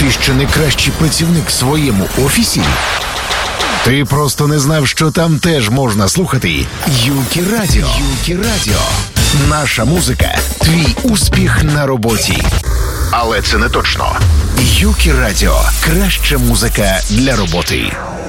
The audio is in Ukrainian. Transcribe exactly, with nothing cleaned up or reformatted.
Ти що не кращий працівник в своєму офісі? Ти просто не знав, що там теж можна слухати Юкі Радіо. Юкі Радіо. Наша музика – твій успіх на роботі. Але це не точно. Юкі Радіо – краща музика для роботи.